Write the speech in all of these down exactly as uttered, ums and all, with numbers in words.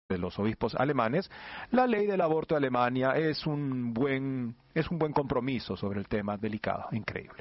de los obispos alemanes, la ley del aborto de Alemania es un buen, es un buen compromiso sobre el tema delicado, increíble.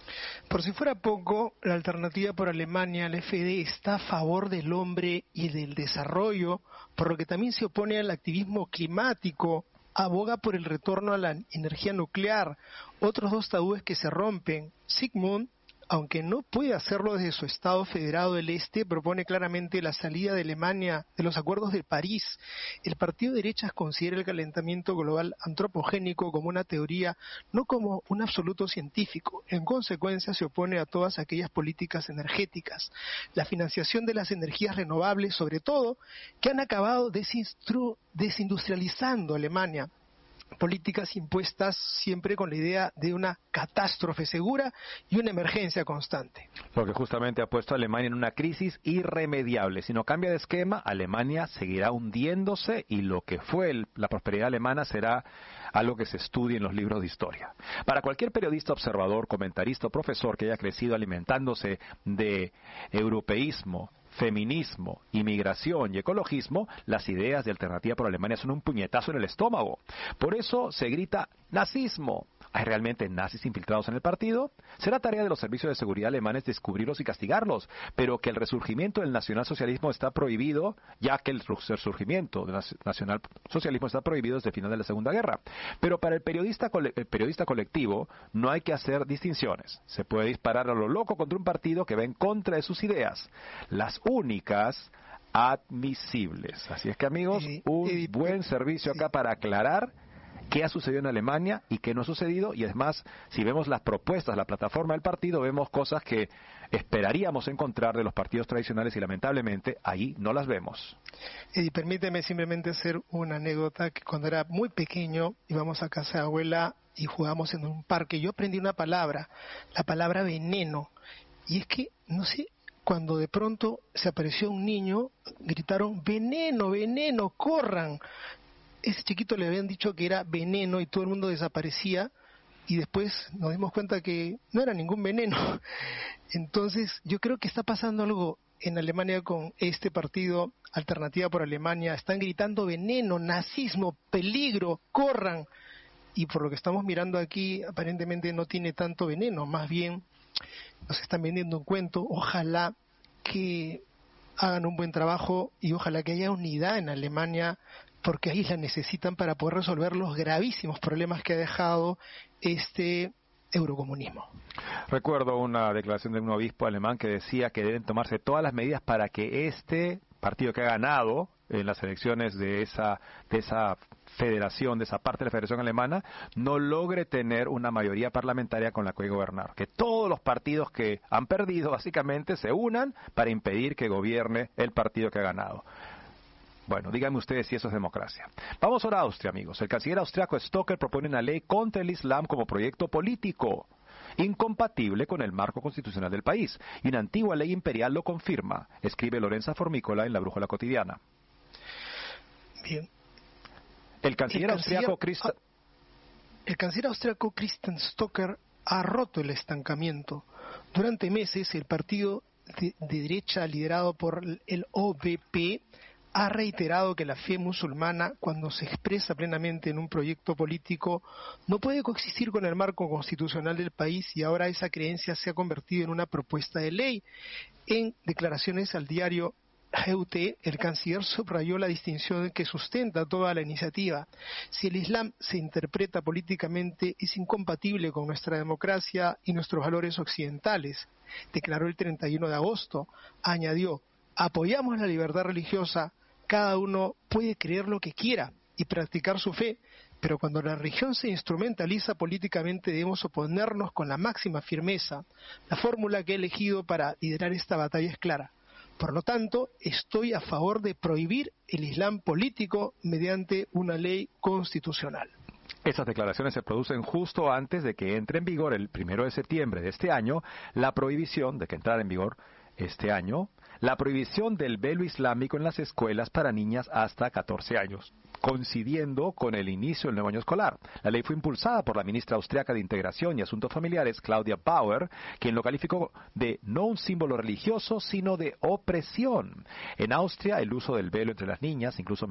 Por si fuera poco, la Alternativa por Alemania, la F D, está a favor del hombre y del desarrollo, por lo que también se opone al activismo climático, aboga por el retorno a la energía nuclear. Otros dos tabúes que se rompen. Sigmund, aunque no puede hacerlo desde su Estado federado del Este, propone claramente la salida de Alemania de los acuerdos de París. El partido de derechas considera el calentamiento global antropogénico como una teoría, no como un absoluto científico. En consecuencia, se opone a todas aquellas políticas energéticas. La financiación de las energías renovables, sobre todo, que han acabado desinstru- desindustrializando Alemania. Políticas impuestas siempre con la idea de una catástrofe segura y una emergencia constante. Lo que justamente ha puesto a Alemania en una crisis irremediable. Si no cambia de esquema, Alemania seguirá hundiéndose y lo que fue el, la prosperidad alemana será algo que se estudie en los libros de historia. Para cualquier periodista, observador, comentarista o profesor que haya crecido alimentándose de europeísmo, feminismo, inmigración y ecologismo, las ideas de Alternativa por Alemania son un puñetazo en el estómago. Por eso se grita nazismo. ¿Hay realmente nazis infiltrados en el partido? Será tarea de los servicios de seguridad alemanes descubrirlos y castigarlos, pero que el resurgimiento del nacionalsocialismo está prohibido, ya que el resurgimiento del nacionalsocialismo está prohibido desde el final de la Segunda Guerra. Pero para el periodista, el periodista colectivo no hay que hacer distinciones. Se puede disparar a lo loco contra un partido que va en contra de sus ideas, las únicas admisibles. Así es que, amigos, un buen servicio acá para aclarar qué ha sucedido en Alemania y qué no ha sucedido, y es más, si vemos las propuestas, la plataforma del partido, vemos cosas que esperaríamos encontrar de los partidos tradicionales y lamentablemente ahí no las vemos. Y permíteme simplemente hacer una anécdota que cuando era muy pequeño íbamos a casa de abuela y jugábamos en un parque. Yo aprendí una palabra, la palabra veneno, y es que, no sé, cuando de pronto se apareció un niño, gritaron veneno, veneno, corran. Ese chiquito le habían dicho que era veneno y todo el mundo desaparecía y después nos dimos cuenta que no era ningún veneno. Entonces yo creo que está pasando algo en Alemania con este partido Alternativa por Alemania. Están gritando veneno, nazismo, peligro, corran. Y por lo que estamos mirando aquí aparentemente no tiene tanto veneno, más bien nos están vendiendo un cuento. Ojalá que hagan un buen trabajo y ojalá que haya unidad en Alemania, porque ahí la necesitan para poder resolver los gravísimos problemas que ha dejado este eurocomunismo. Recuerdo una declaración de un obispo alemán que decía que deben tomarse todas las medidas para que este partido que ha ganado en las elecciones de esa, de esa federación, de esa parte de la federación alemana, no logre tener una mayoría parlamentaria con la que gobernar. Que todos los partidos que han perdido básicamente se unan para impedir que gobierne el partido que ha ganado. Bueno, díganme ustedes si eso es democracia. Vamos ahora a Austria, amigos. El canciller austriaco Stocker propone una ley contra el Islam como proyecto político, incompatible con el marco constitucional del país. Y una antigua ley imperial lo confirma, escribe Lorenza Formícola en La Brújula Cotidiana. Bien. El canciller, el canciller austriaco Christa... El canciller austriaco Christian Stocker ha roto el estancamiento. Durante meses, el partido de, de derecha liderado por el O B P ha reiterado que la fe musulmana, cuando se expresa plenamente en un proyecto político, no puede coexistir con el marco constitucional del país, y ahora esa creencia se ha convertido en una propuesta de ley. En declaraciones al diario G U T, el canciller subrayó la distinción que sustenta toda la iniciativa. Si el Islam se interpreta políticamente, es incompatible con nuestra democracia y nuestros valores occidentales, declaró el treinta y uno de agosto. Añadió: apoyamos la libertad religiosa, cada uno puede creer lo que quiera y practicar su fe, pero cuando la religión se instrumentaliza políticamente debemos oponernos con la máxima firmeza. La fórmula que he elegido para liderar esta batalla es clara. Por lo tanto, estoy a favor de prohibir el Islam político mediante una ley constitucional. Esas declaraciones se producen justo antes de que entre en vigor el primero de septiembre de este año la prohibición de que entrara en vigor este año la prohibición del velo islámico en las escuelas para niñas hasta catorce años, coincidiendo con el inicio del nuevo año escolar. La ley fue impulsada por la ministra austriaca de Integración y Asuntos Familiares, Claudia Bauer, quien lo calificó de no un símbolo religioso, sino de opresión. En Austria, el uso del velo entre las niñas, incluso